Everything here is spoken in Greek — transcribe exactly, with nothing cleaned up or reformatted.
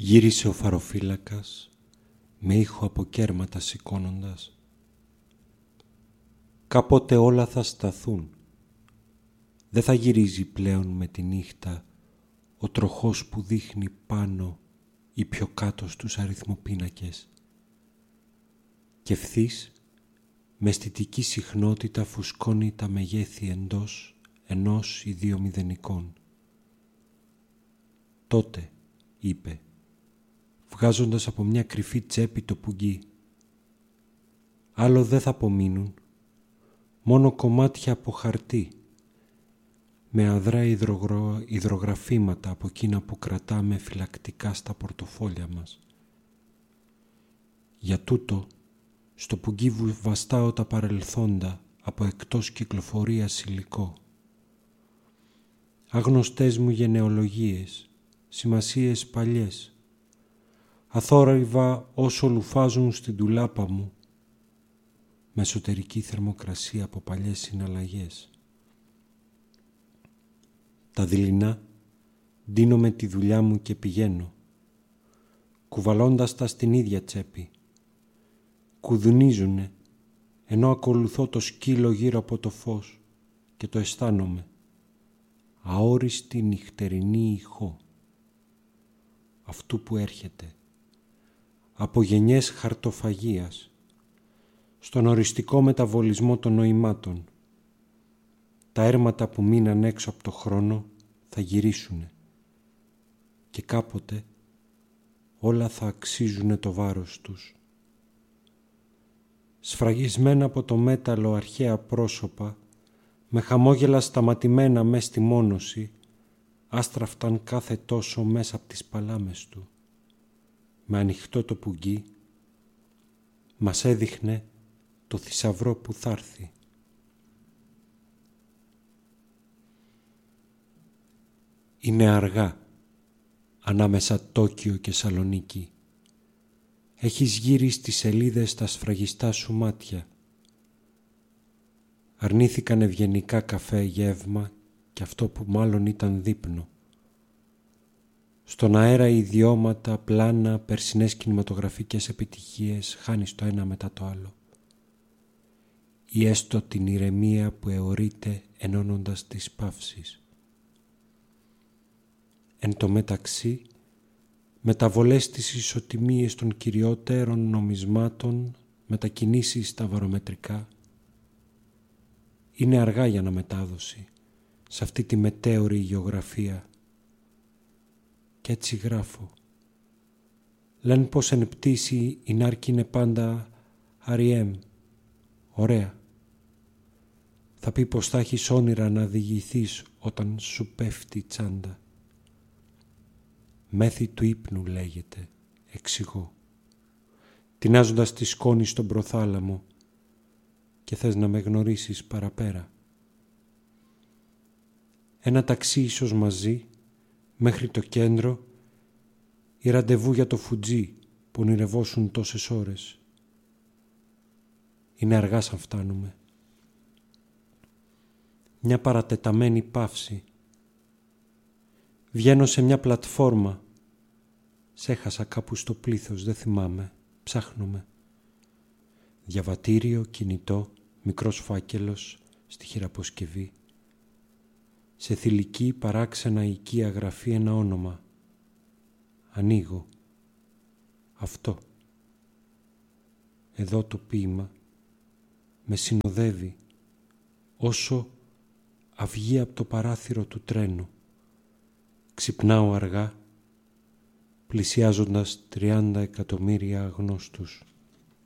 Γύρισε ο φαροφύλακας με ήχο από κέρματα σηκώνοντας. Κάποτε όλα θα σταθούν. Δεν θα γυρίζει πλέον με τη νύχτα ο τροχός που δείχνει πάνω ή πιο κάτω στους αριθμοπίνακες. Και ευθύς με αισθητική συχνότητα φουσκώνει τα μεγέθη εντός ενός ή δύο μηδενικών. Τότε, είπε, βγάζοντας από μια κρυφή τσέπη το πουγγί, άλλο δεν θα απομείνουν, μόνο κομμάτια από χαρτί, με αδρά υδρογρο... υδρογραφήματα από εκείνα που κρατάμε φυλακτικά στα πορτοφόλια μας. Για τούτο, στο πουγγί βαστάω τα παρελθόντα από εκτός κυκλοφορίας υλικό. Άγνωστές μου γενεολογίες, σημασίες παλιές, αθόρυβα όσο λουφάζουν στην ντουλάπα μου, με εσωτερική θερμοκρασία από παλιές συναλλαγές. Τα δειλινά ντύνω με τη δουλειά μου και πηγαίνω, κουβαλώντας τα στην ίδια τσέπη. Κουδουνίζουνε, ενώ ακολουθώ το σκύλο γύρω από το φως και το αισθάνομαι, αόριστη νυχτερινή ηχό, αυτού που έρχεται, από γενιές χαρτοφαγίας, στον οριστικό μεταβολισμό των νοημάτων. Τα έρματα που μείναν έξω από το χρόνο θα γυρίσουνε και κάποτε όλα θα αξίζουνε το βάρος τους. Σφραγισμένα από το μέταλλο αρχαία πρόσωπα, με χαμόγελα σταματημένα μες στη μόνωση, άστραφταν κάθε τόσο μέσα από τις παλάμες του. Με ανοιχτό το πουγγί, μας έδειχνε το θησαυρό που θα έρθει. Είναι αργά, ανάμεσα Τόκιο και Σαλονίκη. Έχεις γύρει στις σελίδες στα σφραγιστά σου μάτια. Αρνήθηκαν ευγενικά καφέ γεύμα και αυτό που μάλλον ήταν δείπνο. Στον αέρα ιδιώματα, πλάνα, περσινές κινηματογραφικές επιτυχίες χάνεις το ένα μετά το άλλο. Ή έστω την ηρεμία που αιωρείται ενώνοντας τις παύσεις. Εν τω μεταξύ, μεταβολές στις ισοτιμίες των κυριότερων νομισμάτων, μετακινήσεις στα βαρομετρικά. Είναι αργά για αναμετάδοση σε αυτή τη μετέωρη γεωγραφία. Κι έτσι γράφω. Λένε πως εν πτήση η νάρκη είναι πάντα αριέμ. Ωραία. Θα πει πως θα έχεις όνειρα να διηγηθείς όταν σου πέφτει η τσάντα. Μέθη του ύπνου λέγεται, εξηγώ, τεινάζοντας τη σκόνη στον προθάλαμο και θες να με γνωρίσεις παραπέρα. Ένα ταξί ίσως μαζί, μέχρι το κέντρο, ή ραντεβού για το Φουτζί που ονειρευόσουν τόσες ώρες. Είναι αργά σαν φτάνουμε. Μια παρατεταμένη παύση. Βγαίνω σε μια πλατφόρμα. Σ' έχασα κάπου στο πλήθος, δεν θυμάμαι. Ψάχνουμε. Διαβατήριο, κινητό, μικρός φάκελος στη χειραποσκευή. Σε θηλυκή παράξενα οικία γραφή ένα όνομα. Ανοίγω. Αυτό. Εδώ το ποίημα με συνοδεύει όσο αυγεί από το παράθυρο του τρένου. Ξυπνάω αργά, πλησιάζοντας τριάντα εκατομμύρια αγνώστους.